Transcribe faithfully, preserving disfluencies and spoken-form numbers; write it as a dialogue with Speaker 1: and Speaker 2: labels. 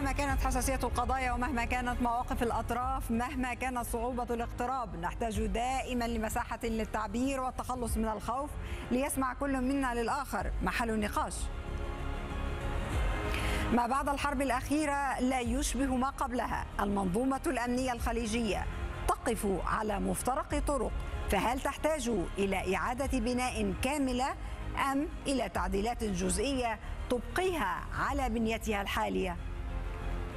Speaker 1: مهما كانت حساسية القضايا ومهما كانت مواقف الأطراف، مهما كانت صعوبة الاقتراب، نحتاج دائما لمساحة للتعبير والتخلص من الخوف ليسمع كل منا للآخر. محل نقاش. ما بعد الحرب الأخيرة لا يشبه ما قبلها. المنظومة الأمنية الخليجية تقف على مفترق طرق، فهل تحتاج إلى إعادة بناء كاملة أم إلى تعديلات جزئية تبقيها على بنيتها الحالية؟